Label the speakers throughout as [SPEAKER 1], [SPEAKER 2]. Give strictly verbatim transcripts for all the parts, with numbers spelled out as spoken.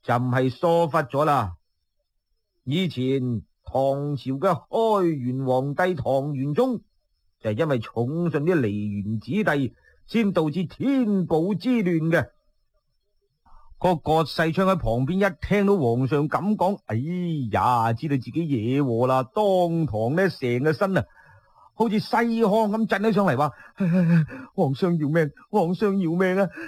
[SPEAKER 1] 就唔係疏忽咗啦。以前唐朝嘅開元皇帝唐玄宗就係因為寵信啲梨園子弟，先導致天寶之亂嘅。個葛世昌喺旁邊一聽到皇上咁講，哎呀，知道自己惹禍啦，當堂呢成個身啊，好似西康咁震起上嚟，話皇上饒命，皇上饒命啊！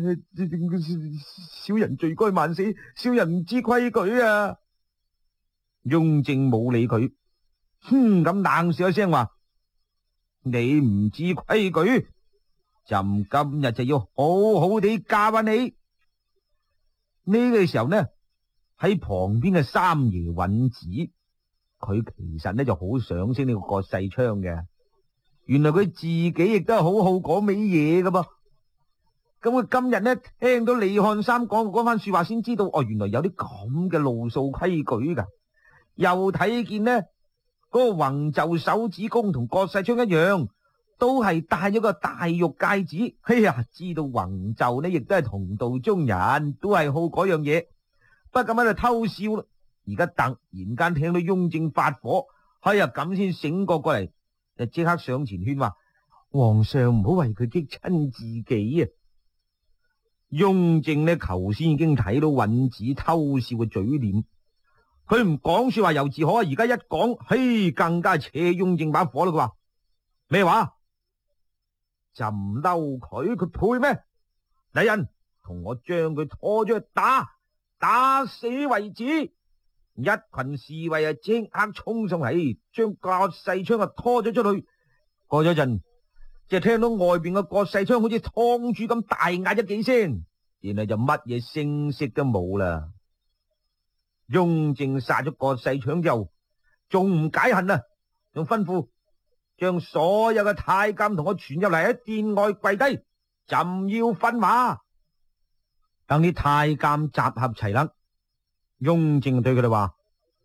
[SPEAKER 1] 小人罪該萬死，小人唔知規矩啊！雍正冇理佢，哼咁冷笑一聲話：你唔知規矩，朕今日就要好好地教訓你。呢個時候呢，喺旁邊嘅三爺尹子，佢其實呢就好想識呢個葛世昌嘅。原來佢自己亦都係好好講美嘢噶噃。咁佢今日呢聽到李漢三講嗰番說話，先知道哦，原來有啲咁嘅路數規矩噶。又睇見呢嗰個弘就手指公同葛世昌一樣，都係戴咗個大玉戒指。哎呀，知道弘就呢亦都係同道中人，都係好嗰樣嘢，不禁喺度偷笑啦。而家突然間聽到雍正發火，哎呀咁先醒過過嚟，就即刻上前勸話：皇上唔好為佢激親自己啊！雍正呢頭先已經睇到尹子偷笑嘅嘴臉，佢唔講說話由自可，而家一講，嘿，更加扯雍正把火啦！佢話咩話？朕嬲佢，佢配咩？嚟人，同我將佢拖咗去打，打死為止！一群侍衛啊，即刻衝上嚟，將葛世昌啊拖咗出去。過咗陣，就聽到外邊嘅葛世昌好似湯豬咁大嗌咗幾聲，然後就乜嘢聲息都冇啦。雍正殺咗葛世昌之後，仲唔解恨啊？仲吩咐將所有嘅太監同我傳入嚟，喺殿外跪低，朕要訓話。等啲太監集合齊啦，雍正對佢哋話：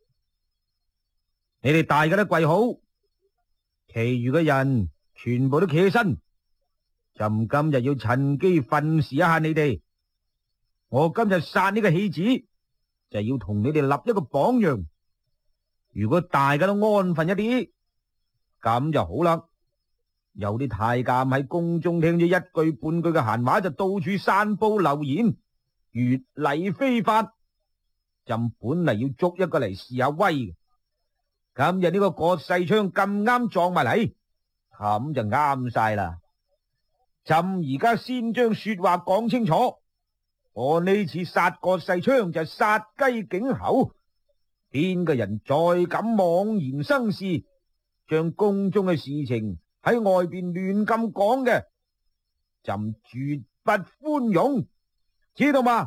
[SPEAKER 1] 你哋大家都跪好，其餘嘅人全部都企起身。朕今日要趁機訓示一下你哋，我今日殺呢個戲子，就係要同你哋立一個榜樣。如果大家都安分一啲，咁就好啦。有啲太監喺宮中聽咗一句半句嘅閒話，就到處散布流言，越禮非法。朕本嚟要捉一個嚟試下威，今日呢個葛世昌咁啱撞埋嚟，咁就啱晒啦。朕而家先將說話講清楚，我呢次殺葛世昌就係殺雞儆猴，邊個人再敢妄言生事，將宮中嘅事情喺外邊亂咁講嘅，朕絕不寬容，知道嗎？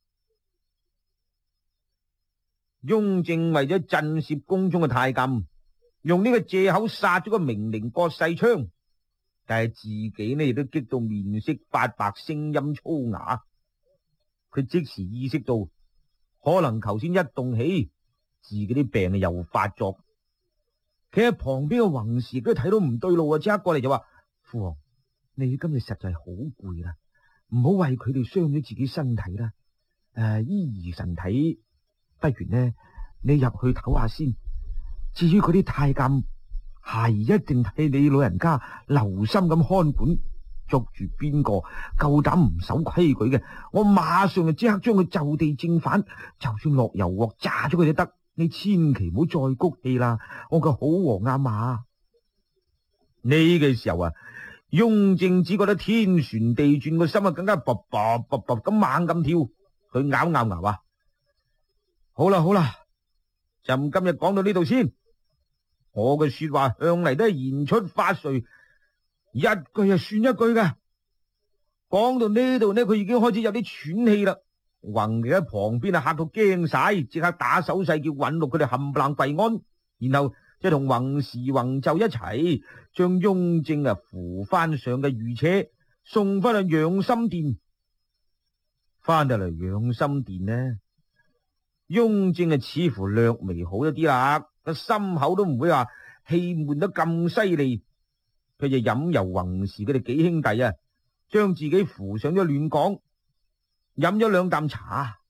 [SPEAKER 1] 雍正為咗震懾宮中嘅太監，用呢個借口殺咗個明伶葛世昌，但係自己呢亦都激到面色發白，聲音粗啞。佢即時意識到，可能頭先一動氣，自己啲病又發作。企喺旁邊嘅弘時都睇到唔對路啊，即刻過嚟就話：父王，你今日實在係好攰啦，唔好為佢哋傷咗自己身體啦。誒、呃，醫兒神體。不如呢，你入去唞下先。至於嗰啲太監，孩兒一定替你老人家留心咁看管，捉住邊個夠膽唔守規矩嘅，我馬上就即刻將佢就地正反，就算落油鑊炸咗佢都得。你千祈唔好再谷氣啦，我個好皇阿瑪。呢個時候啊，雍正只覺得天旋地轉，個心啊更加卜卜卜卜咁猛咁跳。佢咬咬牙話：好啦好啦，朕今日講到呢度先。我嘅說話向嚟都係言出法隨，一句就算一句嘅。講到呢度呢，佢已經開始有啲喘氣啦。弘嘅喺旁邊啊嚇到驚晒，即刻打手勢叫允禄佢哋冚唪唥跪安，然後就同弘時弘就一齊將雍正啊扶翻上嘅御車，送翻去養心殿。翻到嚟養心殿呢，雍正啊似乎略微好一啲啦，個心口都唔會話氣悶得咁犀利。佢就飲由弘時佢哋幾兄弟啊，將自己扶上咗暖港，飲咗兩啖茶，